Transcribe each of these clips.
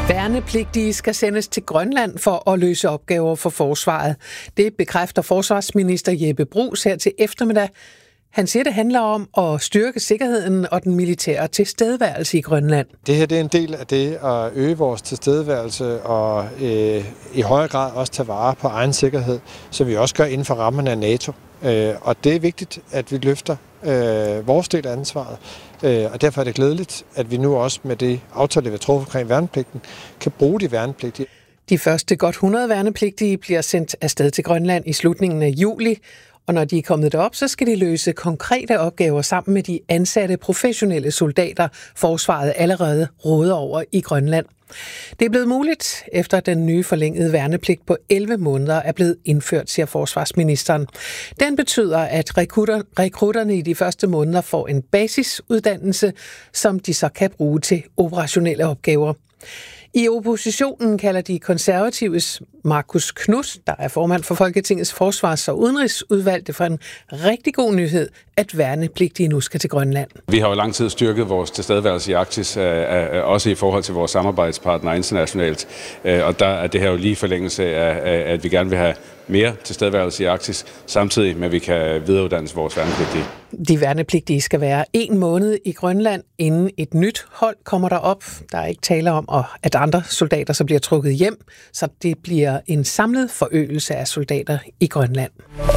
Værnepligtige skal sendes til Grønland for at løse opgaver for forsvaret. Det bekræfter forsvarsminister Jeppe Bruus her til eftermiddag. Han siger, det handler om at styrke sikkerheden og den militære tilstedeværelse i Grønland. Det her det er en del af det at øge vores tilstedeværelse og i højere grad også tage vare på egen sikkerhed, så vi også gør inden for rammerne af NATO. Og det er vigtigt, at vi løfter vores del af ansvaret. Og derfor er det glædeligt, at vi nu også med det aftale, vi har truffet omkring værnepligten, kan bruge de værnepligtige. De første godt 100 værnepligtige bliver sendt afsted til Grønland i slutningen af juli. Og når de er kommet derop, så skal de løse konkrete opgaver sammen med de ansatte professionelle soldater, forsvaret allerede råder over i Grønland. Det er blevet muligt, efter den nye forlængede værnepligt på 11 måneder er blevet indført, siger forsvarsministeren. Den betyder, at rekrutterne i de første måneder får en basisuddannelse, som de så kan bruge til operationelle opgaver. I oppositionen kalder de konservatives Marcus Knuth, der er formand for Folketingets forsvars- og udenrigsudvalg, det for en rigtig god nyhed, at værnepligtige nu skal til Grønland. Vi har jo lang tid styrket vores tilstedeværelse i Arktis, også i forhold til vores samarbejdspartnere internationalt. Og der er det her jo lige forlængelse af, at vi gerne vil have mere tilstedeværelse i Arktis, samtidig med, at vi kan videreuddanne vores værnepligtige. De værnepligtige skal være 1 måned i Grønland, inden et nyt hold kommer derop. Der er ikke tale om, at andre soldater så bliver trukket hjem, så det bliver en samlet forøgelse af soldater i Grønland.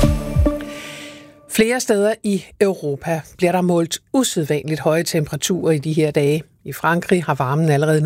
Flere steder i Europa bliver der målt usædvanligt høje temperaturer i de her dage. I Frankrig har varmen allerede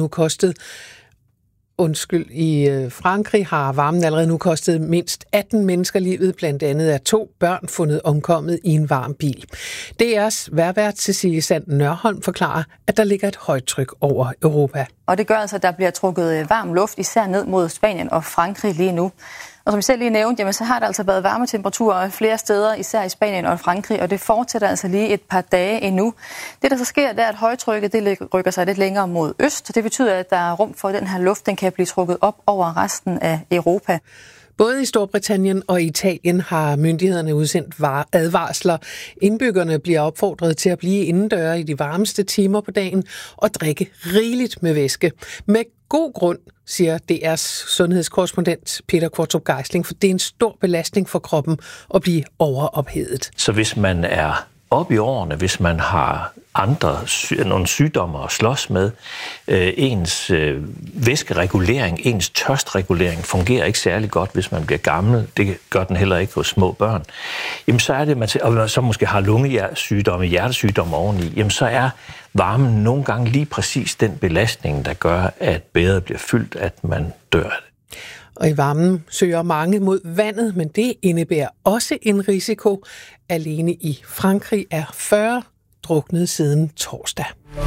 nu kostet mindst 18 mennesker livet, blandt andet er 2 børn fundet omkommet i en varm bil. DR's vejrvært Cecilie Sand Nørholm forklarer, at der ligger et højtryk over Europa. Og det gør altså, at der bliver trukket varm luft, især ned mod Spanien og Frankrig lige nu. Og som vi selv lige nævnte, jamen, så har der altså været varme temperaturer flere steder, især i Spanien og Frankrig, og det fortsætter altså lige et par dage endnu. Det, der så sker, det er, at højtrykket det rykker sig lidt længere mod øst, og det betyder, at der er rum for, at den her luft den kan blive trukket op over resten af Europa. Både i Storbritannien og Italien har myndighederne udsendt advarsler. Indbyggerne bliver opfordret til at blive indendøre i de varmeste timer på dagen og drikke rigeligt med væske. Med god grund, siger DR's sundhedskorrespondent Peter Kvartrup Geisling, for det er en stor belastning for kroppen at blive overophedet. Så hvis man er oppe i årene, hvis man har nogle sygdomme at slås med, ens væskeregulering, ens tørstregulering fungerer ikke særlig godt, hvis man bliver gammel. Det gør den heller ikke hos små børn. Jamen så er det, og man så måske har lungesygdomme, hjertesygdomme oveni, jamen så er varmen nogle gange lige præcis den belastning, der gør, at bæret bliver fyldt, at man dør af det. Og i varmen søger mange mod vandet, men det indebærer også en risiko. Alene i Frankrig er 40 druknet siden torsdag.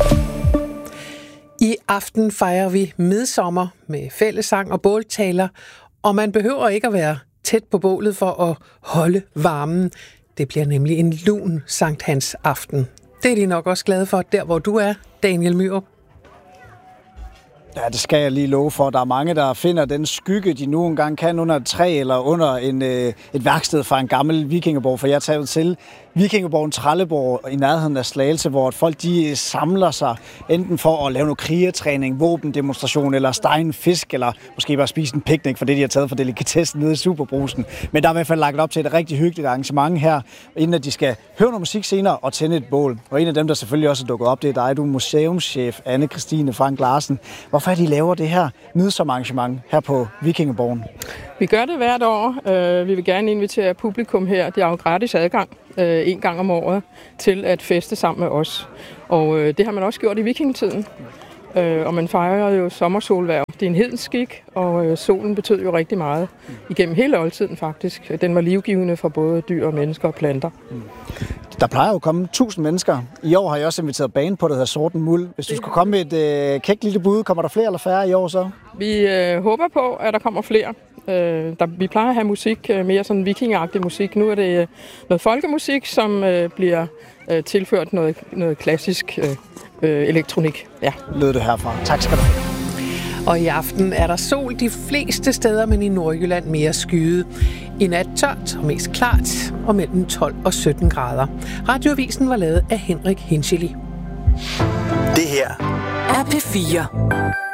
I aften fejrer vi midsommer med fællessang og båltaler, og man behøver ikke at være tæt på bålet for at holde varmen. Det bliver nemlig en lun Sankt Hans aften. Det er de nok også glade for, der hvor du er, Daniel Myrup. Ja, det skal jeg lige love for. Der er mange, der finder den skygge, de nu engang kan under et træ eller under et værksted fra en gammel vikingeborg. For jeg tager til Vikingeborgen Trelleborg i nærheden af Slagelse, hvor folk de samler sig enten for at lave noget krigertræning, våbendemonstration eller stege en fisk, eller måske bare spise en picnic for det, de har taget fra delikatessen nede i Superbrusen. Men der er i hvert fald lagt op til et rigtig hyggeligt arrangement her, inden at de skal høre noget musik senere og tænde et bål. Og en af dem, der selvfølgelig også er dukket op, det er dig, du er museumschef Anne-Christine Frank Larsen. Hvorfor er de laver det her midsommerarrangement her på Vikingeborgen? Vi gør det hvert år. Vi vil gerne invitere publikum her. Det er jo gratis adgang 1 gang om året til at feste sammen med os. Og det har man også gjort i vikingetiden. Og man fejrer jo sommersolhverv. Det er en hedensk skik, og solen betød jo rigtig meget igennem hele oldtiden faktisk. Den var livgivende for både dyr og mennesker og planter. Der plejer jo at komme 1000 mennesker. I år har jeg også inviteret band på, der hedder Sorten Muld. Hvis du skulle komme med et kægt lille bud, kommer der flere eller færre i år så? Vi håber på, at der kommer flere. Vi plejer at have musik, mere sådan vikingagtig musik. Nu er det noget folkemusik, som bliver tilført noget klassisk elektronik. Ja. Lød det herfra. Tak skal du have. Og i aften er der sol de fleste steder, men i Nordjylland mere skyet. I nat tørt og mest klart, og mellem 12 og 17 grader. Radioavisen var lavet af Henrik Hincheli. Det her er P4.